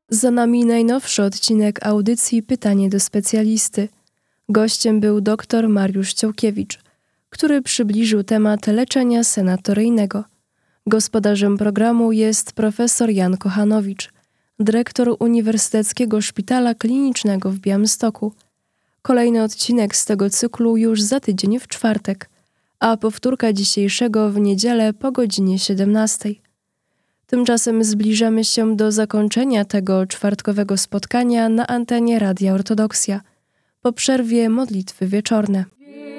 Za nami najnowszy odcinek audycji Pytanie do specjalisty. Gościem był dr Mariusz Ciołkiewicz, który przybliżył temat leczenia senatoryjnego. Gospodarzem programu jest profesor Jan Kochanowicz, dyrektor Uniwersyteckiego Szpitala Klinicznego w Białymstoku. Kolejny odcinek z tego cyklu już za tydzień w czwartek, a powtórka dzisiejszego w niedzielę po godzinie 17. Tymczasem zbliżamy się do zakończenia tego czwartkowego spotkania na antenie Radia Ortodoksja. Po przerwie modlitwy wieczorne.